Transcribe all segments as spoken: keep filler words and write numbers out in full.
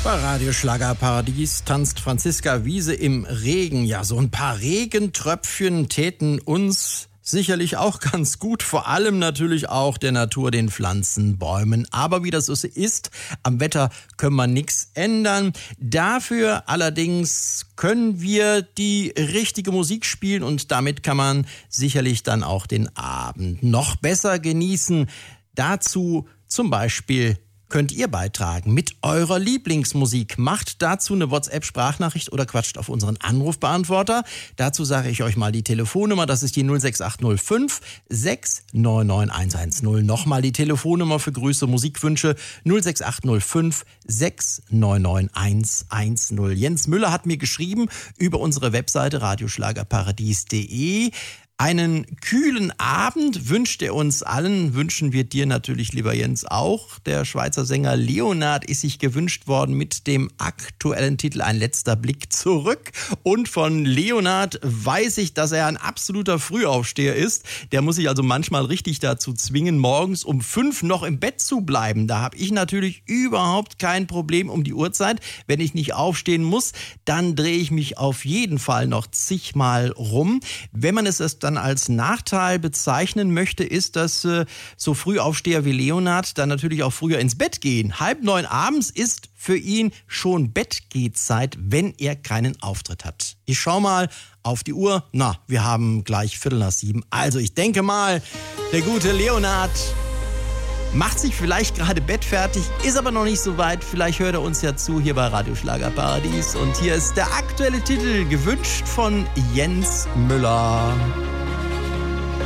Bei Radio Schlagerparadies tanzt Franziska Wiese im Regen. Ja, so ein paar Regentröpfchen täten uns sicherlich auch ganz gut, vor allem natürlich auch der Natur, den Pflanzen, Bäumen. Aber wie das so ist, am Wetter können wir nichts ändern. Dafür allerdings können wir die richtige Musik spielen und damit kann man sicherlich dann auch den Abend noch besser genießen. Dazu zum Beispiel könnt ihr beitragen mit eurer Lieblingsmusik. Macht dazu eine WhatsApp-Sprachnachricht oder quatscht auf unseren Anrufbeantworter. Dazu sage ich euch mal die Telefonnummer. Das ist die null sechs acht null fünf sechs neun neun eins eins null. Nochmal die Telefonnummer für Grüße, Musikwünsche null sechs acht null fünf sechs neun neun eins eins null. Jens Müller hat mir geschrieben über unsere Webseite radioschlagerparadies punkt de. Einen kühlen Abend wünscht er uns allen, wünschen wir dir natürlich, lieber Jens, auch. Der Schweizer Sänger Leonard ist sich gewünscht worden mit dem aktuellen Titel Ein letzter Blick zurück. Und von Leonard weiß ich, dass er ein absoluter Frühaufsteher ist. Der muss sich also manchmal richtig dazu zwingen, morgens um fünf noch im Bett zu bleiben. Da habe ich natürlich überhaupt kein Problem um die Uhrzeit. Wenn ich nicht aufstehen muss, dann drehe ich mich auf jeden Fall noch zigmal rum. Wenn man es erst dann als Nachteil bezeichnen möchte, ist, dass äh, so Frühaufsteher wie Leonard dann natürlich auch früher ins Bett gehen. Halb neun abends ist für ihn schon Bettgehzeit, wenn er keinen Auftritt hat. Ich schau mal auf die Uhr. Na, wir haben gleich Viertel nach sieben. Also ich denke mal, der gute Leonard macht sich vielleicht gerade bettfertig, ist aber noch nicht so weit. Vielleicht hört er uns ja zu hier bei Radio Schlagerparadies. Und hier ist der aktuelle Titel, gewünscht von Jens Müller.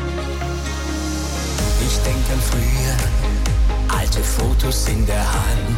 Ich denke an früher, alte Fotos in der Hand.